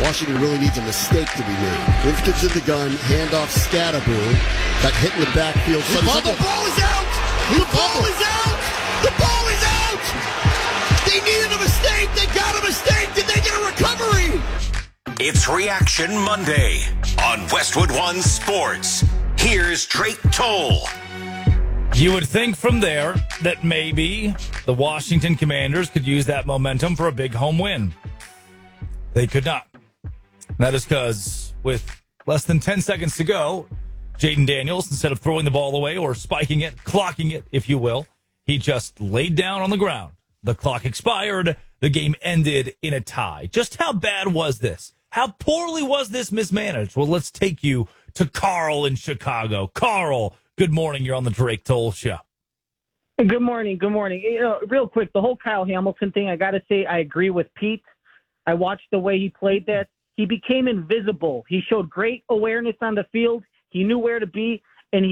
Washington really needs a mistake to be made. Rifkin's in the gun, handoff Scatterboo. Got hit in the backfield. The ball is out! The ball is out! The ball is out! They needed a mistake! They got a mistake! Did they get a recovery? It's Reaction Monday on Westwood One Sports. Here's Drake Toll. You would think from there that maybe the Washington Commanders could use that momentum for a big home win. They could not. That is because with less than 10 seconds to go, Jaden Daniels, instead of throwing the ball away or spiking it, clocking it, if you will, he just laid down on the ground. The clock expired. The game ended in a tie. Just how bad was this? How poorly was this mismanaged? Well, let's take you to Carl in Chicago. Carl, good morning. You're on the Drake Toll Show. Good morning. Good morning. Real quick, the whole Kyle Hamilton thing, I got to say I agree with Pete. I watched the way he played that. He became invisible. He showed great awareness on the field. He knew where to be, and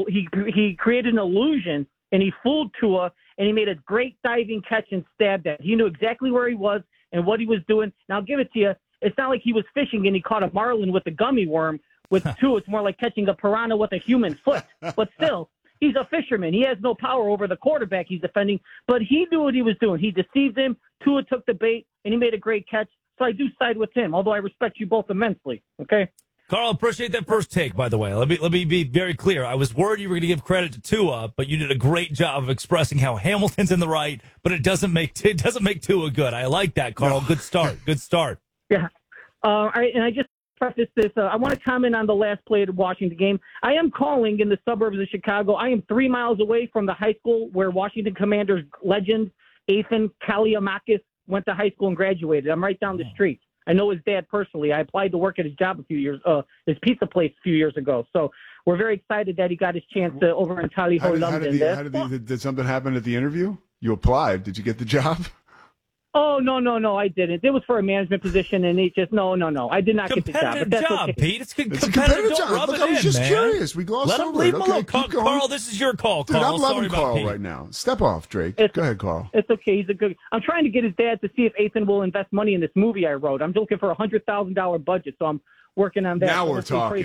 he created an illusion, and he fooled Tua, and he made a great diving catch and stabbed that. He knew exactly where he was and what he was doing. Now, I'll give it to you. It's not like he was fishing and he caught a marlin with a gummy worm. With Tua, it's more like catching a piranha with a human foot. But still, he's a fisherman. He has no power over the quarterback he's defending, but he knew what he was doing. He deceived him. Tua took the bait, and he made a great catch. So I do side with him, although I respect you both immensely. Okay? Carl, appreciate that first take, by the way. Let me be very clear. I was worried you were going to give credit to Tua, but you did a great job of expressing how Hamilton's in the right, but it doesn't make Tua good. I like that, Carl. No. Good start. Good start. Yeah. And I just preface this. I want to comment on the last play of the Washington game. I am calling in the suburbs of Chicago. I am 3 miles away from the high school where Washington Commanders legend Ethan Kaliamakis went to high school and graduated. I'm right down the street. I know his dad personally. I applied to work at his job his pizza place a few years ago. So we're very excited that he got his chance to over in Tally-Ho, London. Did something happen at the interview? You applied. Did you get the job? Oh, no, I didn't. It was for a management position, and it just, no. I did not get the job. But that's okay. Pete. It's a competitive job. Look, I was just curious. We glossed Let him over leave it. him Okay, alone. keep going. Carl, this is your call, Dude, Carl. I'm loving Sorry Carl about right now. Step off, Drake. Go ahead, Carl. It's okay. He's a good. I'm trying to get his dad to see if Ethan will invest money in this movie I wrote. I'm looking for $100,000 budget, so I'm working on that. Now we're talking.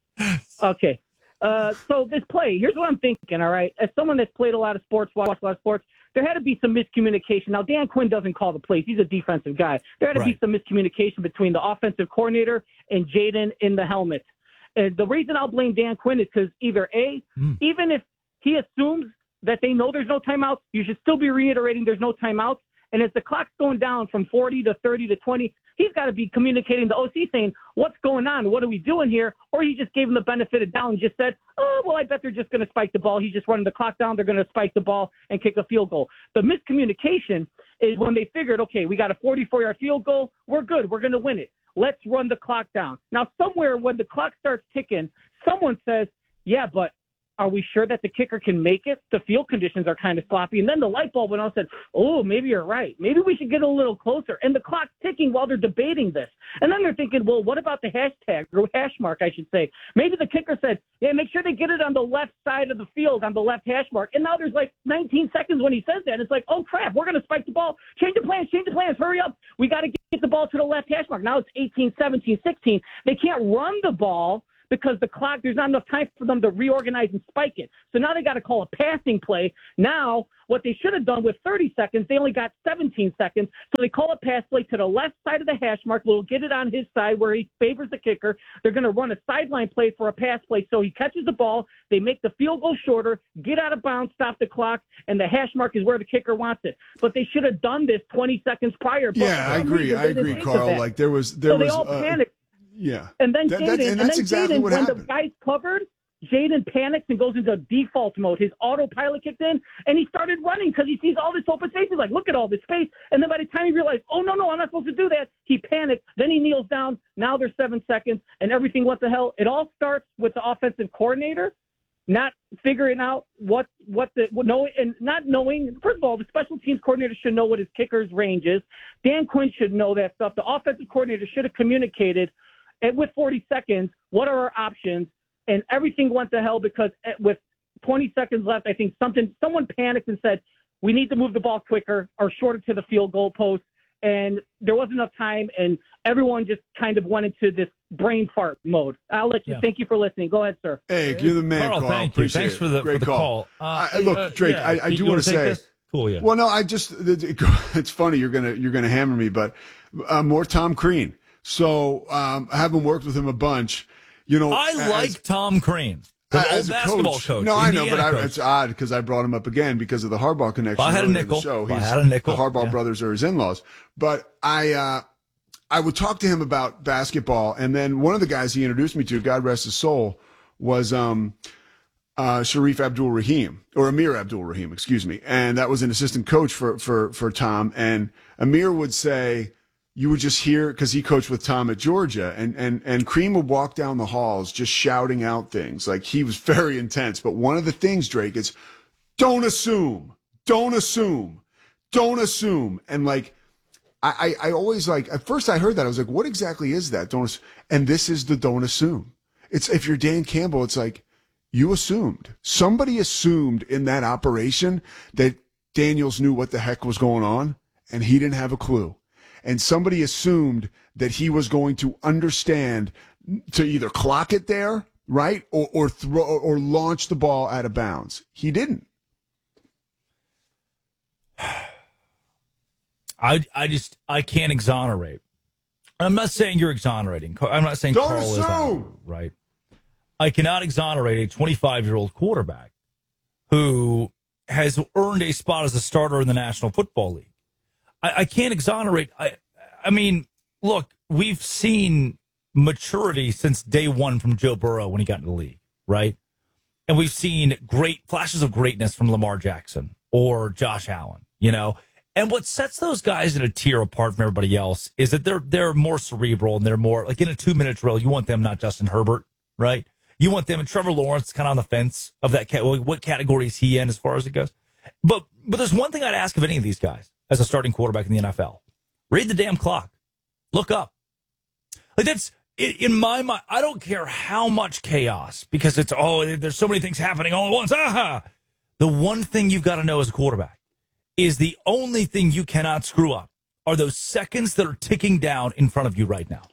Okay. So this play, here's what I'm thinking, all right? As someone that's played a lot of sports, watched a lot of sports, there had to be some miscommunication. Now, Dan Quinn doesn't call the plays. He's a defensive guy. There had to be some miscommunication between the offensive coordinator and Jaden in the helmet. And the reason I'll blame Dan Quinn is because either A, even if he assumes that they know there's no timeouts, you should still be reiterating there's no timeouts. And as the clock's going down from 40 to 30 to 20, he's got to be communicating to OC saying, what's going on? What are we doing here? Or he just gave him the benefit of doubt and just said, oh, well, I bet they're just going to spike the ball. He's just running the clock down. They're going to spike the ball and kick a field goal. The miscommunication is when they figured, okay, we got a 44-yard field goal. We're good. We're going to win it. Let's run the clock down. Now, somewhere when the clock starts ticking, someone says, yeah, but are we sure that the kicker can make it? The field conditions are kind of sloppy. And then the light bulb went on and said, oh, maybe you're right. Maybe we should get a little closer. And the clock's ticking while they're debating this. And then they're thinking, well, what about the hashtag or hash mark, I should say? Maybe the kicker said, yeah, make sure they get it on the left side of the field, on the left hash mark. And now there's like 19 seconds when he says that. It's like, oh, crap, we're going to spike the ball. Change the plans, hurry up. We got to get the ball to the left hash mark. Now it's 18, 17, 16. They can't run the ball because the clock, there's not enough time for them to reorganize and spike it. So now they got to call a passing play. Now, what they should have done with 30 seconds, they only got 17 seconds. So they call a pass play to the left side of the hash mark. We'll get it on his side where he favors the kicker. They're going to run a sideline play for a pass play. So he catches the ball. They make the field goal shorter, get out of bounds, stop the clock, and the hash mark is where the kicker wants it. But they should have done this 20 seconds prior. Yeah, I agree, Carl. Like there was they all panicked. Yeah. And then Jaden, exactly when happened. the guy's covered, Jaden panics and goes into default mode. His autopilot kicked in, and he started running because he sees all this open space. He's like, look at all this space. And then by the time he realized, oh, no, I'm not supposed to do that, he panicked. Then he kneels down. Now there's 7 seconds, and everything went to hell. It all starts with the offensive coordinator not figuring out not knowing. First of all, the special teams coordinator should know what his kicker's range is. Dan Quinn should know that stuff. The offensive coordinator should have communicated with 40 seconds, what are our options? And everything went to hell because with 20 seconds left, I think someone panicked and said, we need to move the ball quicker or shorter to the field goal post. and there wasn't enough time, and everyone just kind of went into this brain fart mode. I'll let you. Yeah. Thank you for listening. Go ahead, sir. Hey, you're the man, Carl, Carl. thank you. Appreciate Thanks it. for the Great call. Look, Drake, yeah. I You do want to take say. this? Cool, yeah. Well, no, it's funny. You're gonna hammer me, but more Tom Crean. So I haven't worked with him a bunch. You know, I like Tom Crean, the old as a basketball coach. No, I know, but Indiana coach. it's odd because I brought him up again because of the Harbaugh connection. If I had a earlier in the nickel. show. If I had a nickel, The Harbaugh yeah. brothers are his in-laws. But I would talk to him about basketball, and then one of the guys he introduced me to, God rest his soul, was Sharif Abdul-Rahim, or Amir Abdul-Rahim, excuse me. And that was an assistant coach for Tom. And Amir would say, you would just hear, because he coached with Tom at Georgia, and Cream would walk down the halls just shouting out things. Like, he was very intense. But one of the things, Drake, is don't assume. And like, I always like, at first I heard that, I was like, what exactly is that? And this is the don't assume. It's, if you're Dan Campbell, it's like, you assumed. Somebody assumed in that operation that Daniels knew what the heck was going on, and he didn't have a clue. And somebody assumed that he was going to understand to either clock it there, right, or throw or launch the ball out of bounds. He didn't. I can't exonerate. I'm not saying you're exonerating. I'm not saying Don't Carl is assume. right. I cannot exonerate a 25-year-old quarterback who has earned a spot as a starter in the National Football League. I can't exonerate. I mean, look, we've seen maturity since day one from Joe Burrow when he got into the league, right? And we've seen great flashes of greatness from Lamar Jackson or Josh Allen, you know? And what sets those guys in a tier apart from everybody else is that they're more cerebral and they're more, like in a 2-minute drill, you want them, not Justin Herbert, right? You want them, and Trevor Lawrence kind of on the fence of that. What category is he in as far as it goes? But there's one thing I'd ask of any of these guys as a starting quarterback in the NFL. Read the damn clock. Look up. Like, that's, in my mind, I don't care how much chaos, because it's, there's so many things happening all at once. The one thing you've got to know as a quarterback is the only thing you cannot screw up are those seconds that are ticking down in front of you right now.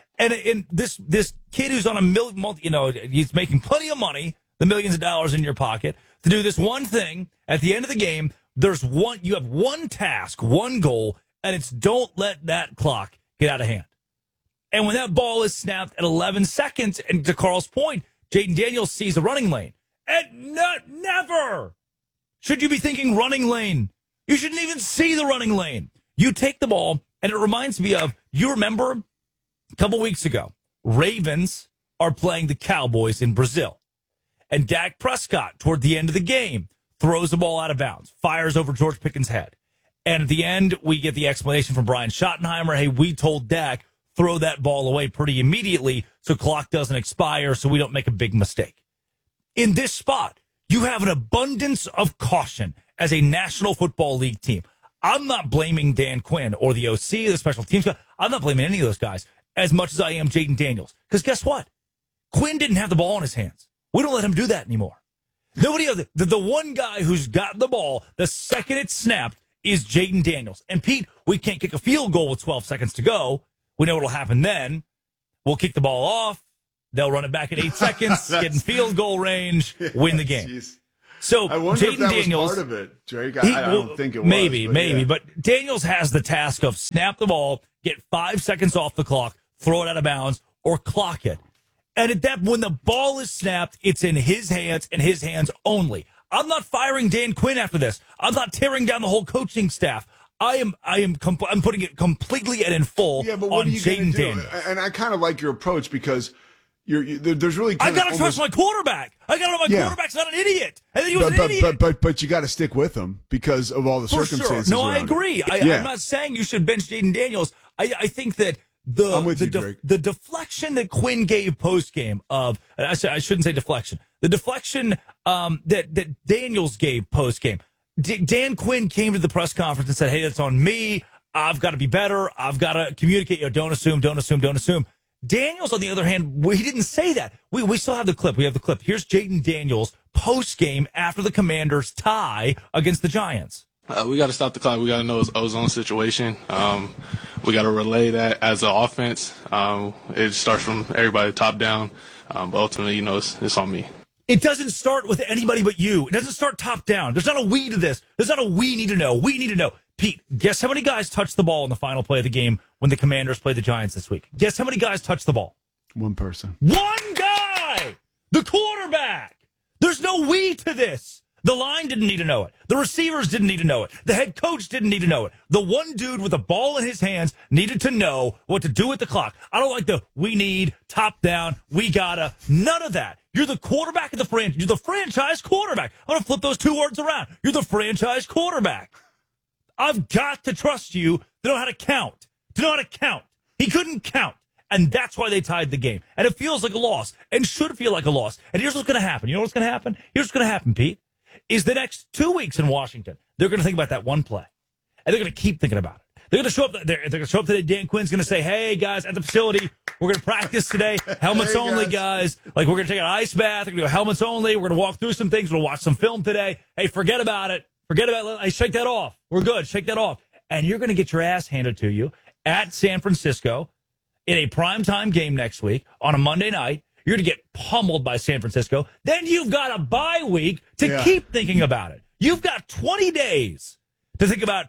And this kid who's on he's making plenty of money, the millions of dollars in your pocket, to do this one thing at the end of the game. You have one task, one goal, and it's don't let that clock get out of hand. And when that ball is snapped at 11 seconds, and to Carl's point, Jayden Daniels sees the running lane. And never should you be thinking running lane. You shouldn't even see the running lane. You take the ball, and it reminds me of, you remember a couple weeks ago, Ravens are playing the Cowboys in Brazil. And Dak Prescott, toward the end of the game, throws the ball out of bounds, fires over George Pickens' head. And at the end, we get the explanation from Brian Schottenheimer, hey, we told Dak, throw that ball away pretty immediately so clock doesn't expire, so we don't make a big mistake. In this spot, you have an abundance of caution as a National Football League team. I'm not blaming Dan Quinn or the OC, the special teams guy. I'm not blaming any of those guys as much as I am Jayden Daniels. Because guess what? Quinn didn't have the ball in his hands. We don't let him do that anymore. Nobody else. The one guy who's got the ball the second it's snapped is Jayden Daniels. And Pete, we can't kick a field goal with 12 seconds to go. We know what'll happen then. We'll kick the ball off. They'll run it back at 8 seconds, get in field goal range, win the game. Jeez. So I wonder if Jayden that Daniels, was part of it, Drake. I don't think it was. Maybe. But Daniels has the task of snap the ball, get 5 seconds off the clock, throw it out of bounds, or clock it. And at that, when the ball is snapped, it's in his hands and his hands only. I'm not firing Dan Quinn after this. I'm not tearing down the whole coaching staff. I'm putting it completely and in full Yeah, but what on are you going Jayden to do? Daniels. And I kind of like your approach because there's really I got to trust my quarterback. I got to know my quarterback's not an idiot. And then he was an idiot. But you got to stick with him because of all the For circumstances. sure. No, I around agree. it. I'm not saying you should bench Jayden Daniels. I think that I'm with you, Drake. the deflection that Quinn gave post game I shouldn't say deflection. The deflection that Daniels gave post game. Dan Quinn came to the press conference and said, "Hey, that's on me. I've got to be better. I've got to communicate. Don't assume. Daniels, on the other hand, he didn't say that. We still have the clip. We have the clip. Here's Jayden Daniels post game after the Commanders tie against the Giants. We got to stop the clock. We got to know it's ozone situation. We got to relay that as an offense. It starts from everybody top down. But ultimately, it's on me. It doesn't start with anybody but you. It doesn't start top down. There's not a we to this. There's not a we need to know. We need to know. Pete, guess how many guys touched the ball in the final play of the game when the Commanders played the Giants this week? Guess how many guys touched the ball? One person. One guy! The quarterback! There's no we to this. The line didn't need to know it. The receivers didn't need to know it. The head coach didn't need to know it. The one dude with the ball in his hands needed to know what to do with the clock. I don't like the we need, top down, we gotta. None of that. You're the quarterback of the franchise. You're the franchise quarterback. I'm going to flip those two words around. You're the franchise quarterback. I've got to trust you to know how to count. To know how to count. He couldn't count. And that's why they tied the game. And it feels like a loss. And should feel like a loss. And here's what's going to happen. You know what's going to happen? Here's what's going to happen, Pete. Is the next 2 weeks in Washington, they're going to think about that one play. And they're going to keep thinking about it. They're going to show up. They're going to show up today. Dan Quinn's going to say, "Hey guys, at the facility, we're going to practice today. Helmets Hey, only, guys. Like we're going to take an ice bath. We're going to go helmets only. We're going to walk through some things. We'll watch some film today. Hey, forget about it. Forget about it. Hey, shake that off. We're good. Shake that off." And you're going to get your ass handed to you at San Francisco in a primetime game next week on a Monday night. You're going to get pummeled by San Francisco. Then you've got a bye week to keep thinking about it. You've got 20 days to think about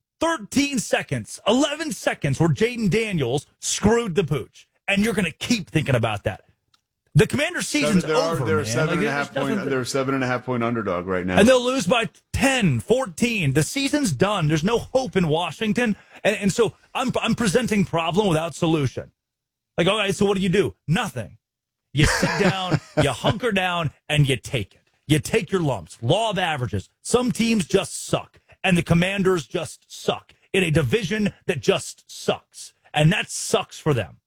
13 seconds, 11 seconds where Jaden Daniels screwed the pooch. And you're going to keep thinking about that. The Commanders' season's over, They're man. seven and a half point. They're a 7.5 point underdog right now. And they'll lose by 10, 14. The season's done. There's no hope in Washington. And so I'm presenting problem without solution. Like, all right, so what do? Nothing. You sit down, you hunker down, and you take it. You take your lumps. Law of averages. Some teams just suck. And the Commanders just suck in a division that just sucks. And that sucks for them.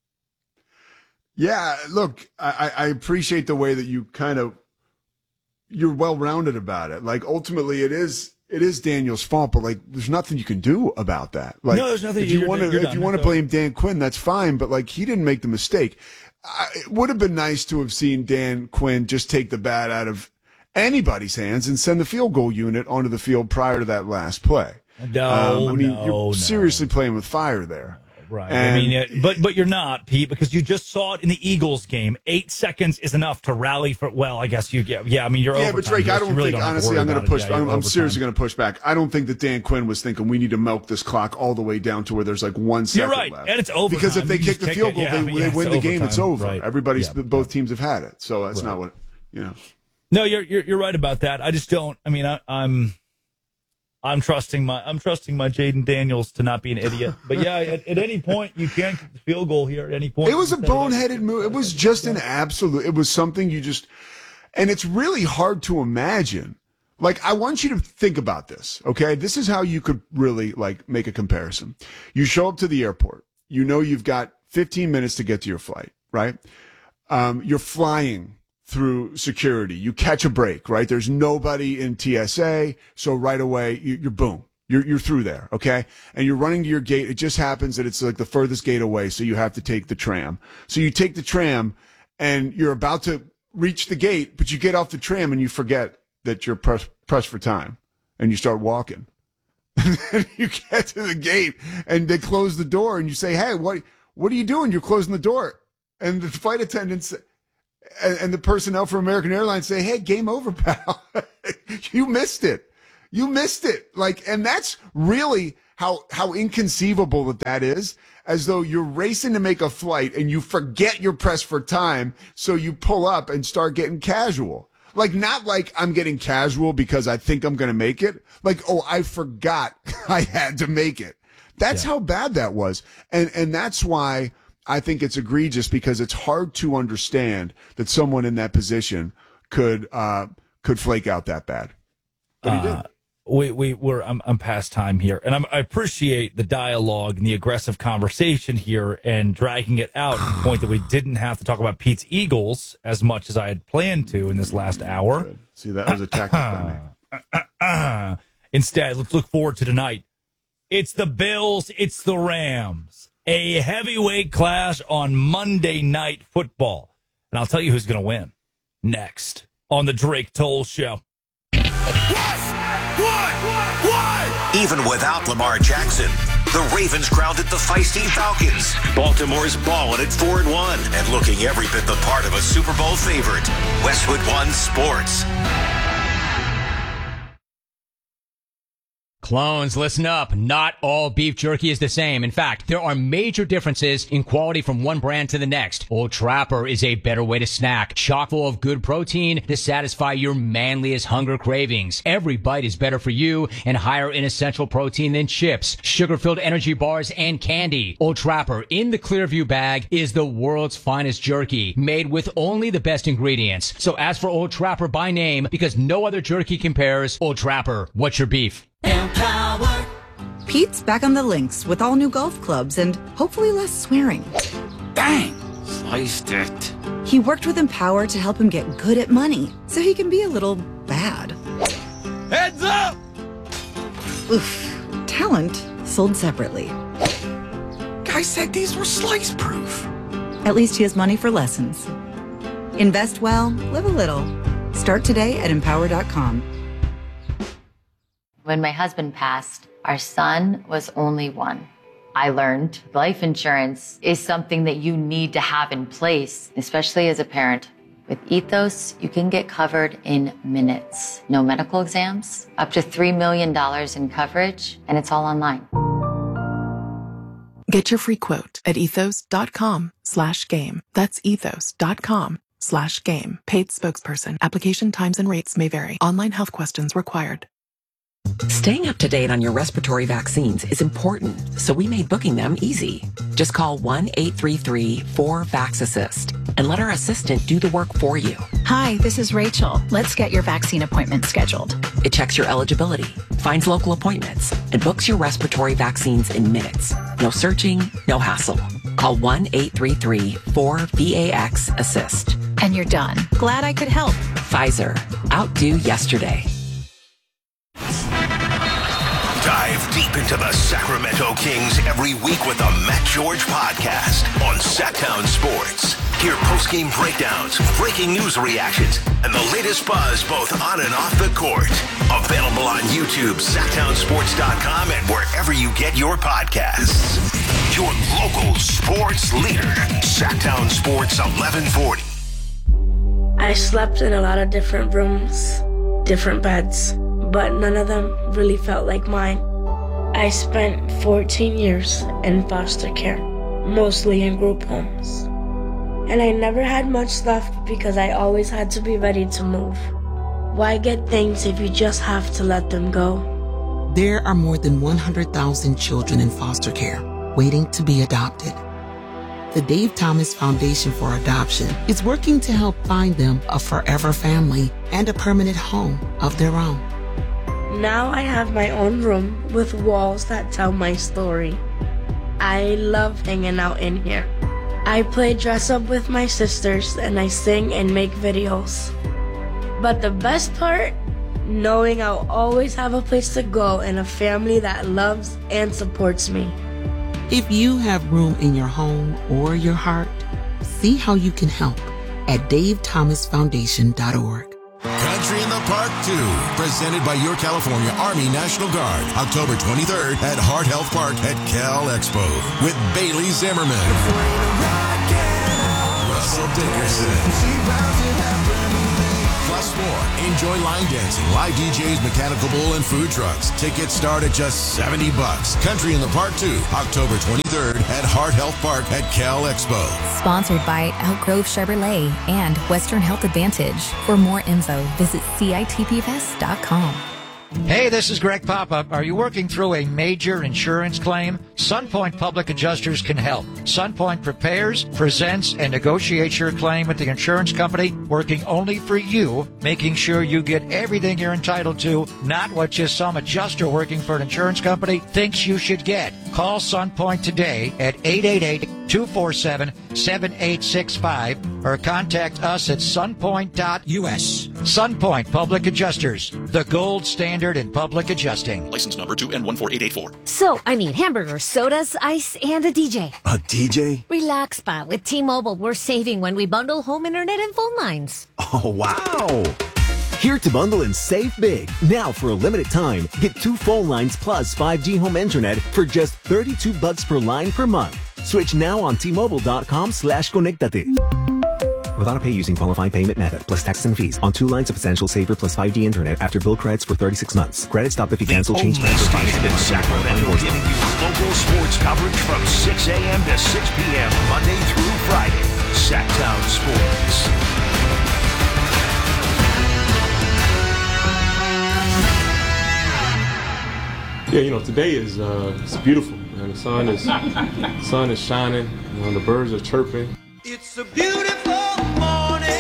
Yeah, look, I appreciate the way that you you're well-rounded about it. Like, ultimately, it is Daniel's fault, but, like, there's nothing you can do about that. Like, no, there's nothing. If you want to blame Dan Quinn, that's fine, but, like, he didn't make the mistake. It would have been nice to have seen Dan Quinn just take the bat out of anybody's hands and send the field goal unit onto the field prior to that last play. You're seriously playing with fire there. Right. And, but you're not, Pete, because you just saw it in the Eagles game. 8 seconds is enough to rally for. Well, I guess you get. Yeah, I mean, you're. Yeah, but Drake, I don't really think. Don't honestly, I'm going to push. I'm seriously going going to push back. I don't think that Dan Quinn was thinking we need to milk this clock all the way down to where there's like 1 second You're right, left. and it's overtime. Because if they kick the field goal, they win the game. It's over. Right. Both teams have had it, so that's not what you know. No, you're right about that. I just don't. I mean, I'm trusting my Jaden Daniels to not be an idiot. But yeah, at any point you can kick the field goal here. At any point, it was a boneheaded move. It was just an absolute. It was something you just, and it's really hard to imagine. Like, I want you to think about this. Okay, this is how you could really like make a comparison. You show up to the airport. You know you've got 15 minutes to get to your flight. Right? You're flying through security. You catch a break, right? There's nobody in TSA. So right away, you're boom. You're through there, okay? And you're running to your gate. It just happens that it's like the furthest gate away, so you have to take the tram. So you take the tram, and you're about to reach the gate, but you get off the tram and you forget that you're pressed for time, and you start walking. And you get to the gate, and they close the door, and you say, "Hey, what are you doing? You're closing the door." And the flight attendants and the personnel from American Airlines say, "Hey, game over, pal. You missed it. You missed it." Like, and that's really how inconceivable that is, as though you're racing to make a flight and you forget you're pressed for time. So you pull up and start getting casual. Like, not like I'm getting casual because I think I'm going to make it. Like, oh, I forgot I had to make it. That's how bad that was. And that's why I think it's egregious, because it's hard to understand that someone in that position could flake out that bad. But he did. I'm past time here, and I appreciate the dialogue and the aggressive conversation here and dragging it out to the point that we didn't have to talk about Pete's Eagles as much as I had planned to in this last hour. Good. See, that was a tactic by me. Instead, let's look forward to tonight. It's the Bills. It's the Rams. A heavyweight clash on Monday Night Football. And I'll tell you who's going to win next on the Drake Toll Show. What? Even without Lamar Jackson, the Ravens grounded the feisty Falcons. Baltimore's balling at 4-1 and looking every bit the part of a Super Bowl favorite. Westwood One Sports. Clones, listen up. Not all beef jerky is the same. In fact, there are major differences in quality from one brand to the next. Old Trapper is a better way to snack, chock full of good protein to satisfy your manliest hunger cravings. Every bite is better for you and higher in essential protein than chips, sugar-filled energy bars, and candy. Old Trapper in the Clearview bag is the world's finest jerky, made with only the best ingredients. So ask for Old Trapper by name because no other jerky compares. Old Trapper, what's your beef? Empower. Pete's back on the links with all new golf clubs and hopefully less swearing. Bang! Sliced it. He worked with Empower to help him get good at money so he can be a little bad. Heads up! Oof. Talent sold separately. Guy said these were slice proof. At least he has money for lessons. Invest well, live a little. Start today at empower.com. When my husband passed, our son was only 1. I learned life insurance is something that you need to have in place, especially as a parent. With Ethos, you can get covered in minutes. No medical exams, up to $3 million in coverage, and it's all online. Get your free quote at ethos.com/game. That's ethos.com/game. Paid spokesperson. Application times and rates may vary. Online health questions required. Staying up to date on your respiratory vaccines is important, so we made booking them easy. Just call 1-833-4-VAX-ASSIST and let our assistant do the work for you. Hi, this is Rachel. Let's get your vaccine appointment scheduled. It checks your eligibility, finds local appointments, and books your respiratory vaccines in minutes. No searching, no hassle. Call 1-833-4-VAX-ASSIST. And you're done. Glad I could help. Pfizer. Outdo yesterday. Dive deep into the Sacramento Kings every week with the Matt George podcast on Sacktown Sports. Hear post-game breakdowns, breaking news reactions, and the latest buzz both on and off the court. Available on YouTube, SacktownSports.com, and wherever you get your podcasts. Your local sports leader, Sacktown Sports 1140. I slept in a lot of different rooms, different beds, but none of them really felt like mine. I spent 14 years in foster care, mostly in group homes. And I never had much left because I always had to be ready to move. Why get things if you just have to let them go? There are more than 100,000 children in foster care waiting to be adopted. The Dave Thomas Foundation for Adoption is working to help find them a forever family and a permanent home of their own. Now I have my own room with walls that tell my story. I love hanging out in here. I play dress up with my sisters and I sing and make videos. But the best part, knowing I'll always have a place to go and a family that loves and supports me. If you have room in your home or your heart, see how you can help at davethomasfoundation.org. Country in the Park 2, presented by your California Army National Guard, October 23rd at Hart Health Park at Cal Expo with Bailey Zimmerman, Russell Dickerson. Plus more. Enjoy line dancing, live DJs, mechanical bull, and food trucks. Tickets start at just $70. Country in the Park 2, October 23rd at Hart Health Park at Cal Expo. Sponsored by Elk Grove Chevrolet and Western Health Advantage. For more info, visit CITPFest.com. Hey, this is Greg Papa. Are you working through a major insurance claim? SunPoint Public Adjusters can help. SunPoint prepares, presents, and negotiates your claim with the insurance company, working only for you, making sure you get everything you're entitled to, not what just some adjuster working for an insurance company thinks you should get. Call SunPoint today at 888-247-7865 or contact us at sunpoint.us. SunPoint Public Adjusters, the gold standard in public adjusting. License number 2N14884. So, I need hamburgers, sodas, ice, and a DJ. A DJ? Relax, Pa. With T-Mobile, we're saving when we bundle home internet and phone lines. Oh, wow. Here to bundle and save big. Now for a limited time, get 2 phone lines plus 5G home internet for just $32 per line per month. Switch now on T-Mobile.com/conectate. With autopay using qualifying payment method plus tax and fees on 2 lines of Essential Saver plus 5G internet after bill credits for 36 months. Credit stop if you cancel, change plans, or Station in Sacramento giving you local sports coverage from 6 a.m. to 6 p.m. Monday through Friday. Sacktown Sports. Yeah, today is it's beautiful, man. The sun is shining. The birds are chirping. It's a beautiful morning.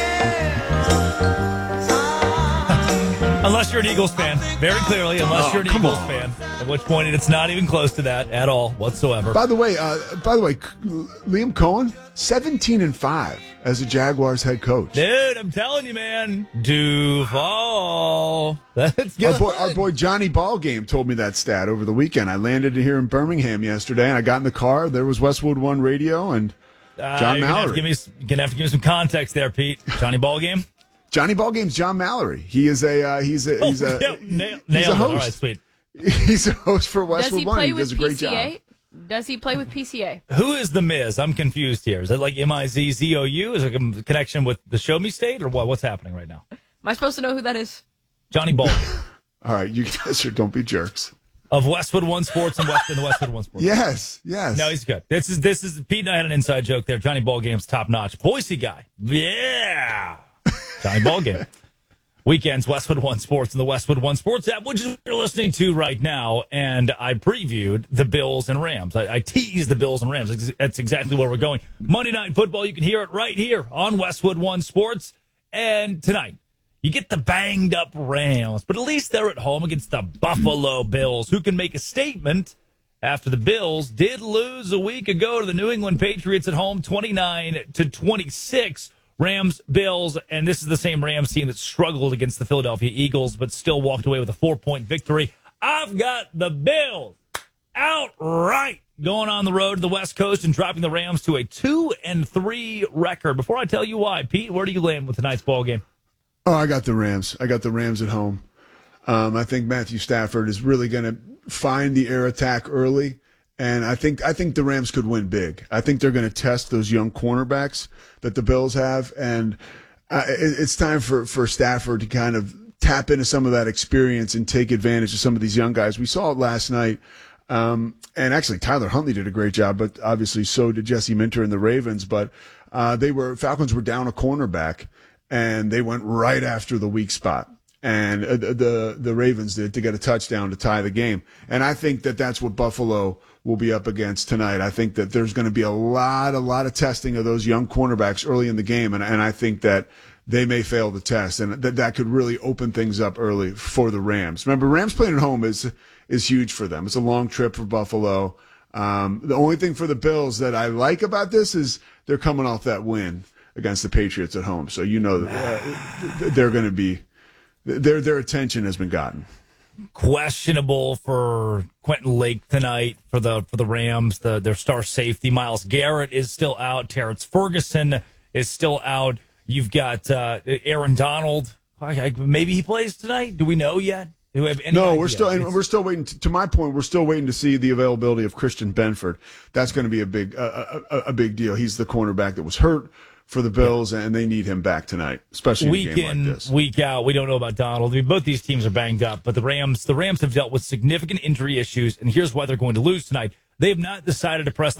Unless you're an Eagles fan, very clearly, unless you're an Eagles fan, at which point it's not even close to that at all whatsoever. By the way, Liam Cohen, 17-5 as a Jaguars head coach. Dude, I'm telling you, man, Duval. That's good. Our boy Johnny Ballgame told me that stat over the weekend. I landed here in Birmingham yesterday, and I got in the car. There was Westwood One Radio and John Mallory. You're going to have to give me some context there, Pete. Johnny Ballgame? Johnny Ballgame's John Mallory. He's a host. All right, sweet. He's a host for Westwood One. He does a great PCA? job. Does he play with PCA? Who is the Miz? I'm confused here. Is it like MIZZOU? Is it a connection with the Show Me State or what? What's happening right now? Am I supposed to know who that is? Johnny Ballgame. All right, you guys don't be jerks. Of Westwood One Sports and the Westwood One Sports. Yes. No, he's good. This is Pete and I had an inside joke there. Johnny Ballgame's top notch. Boise guy. Yeah. Johnny Ballgame. Weekends, Westwood One Sports and the Westwood One Sports app, which is what you're listening to right now. And I previewed the Bills and Rams. I teased the Bills and Rams. That's exactly where we're going. Monday Night Football, you can hear it right here on Westwood One Sports. And tonight, you get the banged up Rams, but at least they're at home against the Buffalo Bills, who can make a statement after the Bills did lose a week ago to the New England Patriots at home, 29-26. Rams, Bills, and this is the same Rams team that struggled against the Philadelphia Eagles, but still walked away with a 4-point victory. I've got the Bills outright going on the road to the West Coast and dropping the Rams to a 2-3 record. Before I tell you why, Pete, where do you land with tonight's ball game? Oh, I got the Rams. I got the Rams at home. I think Matthew Stafford is really going to find the air attack early. And I think the Rams could win big. I think they're going to test those young cornerbacks that the Bills have. And it's time for Stafford to kind of tap into some of that experience and take advantage of some of these young guys. We saw it last night. And actually, Tyler Huntley did a great job, but obviously so did Jesse Minter and the Ravens. But Falcons were down a cornerback, and they went right after the weak spot. And the Ravens did to get a touchdown to tie the game. And I think that's what Buffalo will be up against tonight. I think that there's going to be a lot of testing of those young cornerbacks early in the game. And I think that they may fail the test, and that could really open things up early for the Rams. Remember, Rams playing at home is huge for them. It's a long trip for Buffalo. The only thing for the Bills that I like about this is they're coming off that win against the Patriots at home. So they're going to be their attention has been gotten. Questionable for Quentin Lake tonight for the Rams. Their star safety Myles Garrett is still out. Terrence Ferguson is still out. You've got Aaron Donald. Maybe he plays tonight. Do we know yet? Do we have any idea? We're still waiting. To my point, we're still waiting to see the availability of Christian Benford. That's going to be a big deal. He's the cornerback that was hurt for the Bills, and they need him back tonight, especially in a game like this. Week out. We don't know about Donald. I mean, both these teams are banged up, but the Rams have dealt with significant injury issues, and here's why they're going to lose tonight. They have not decided to press the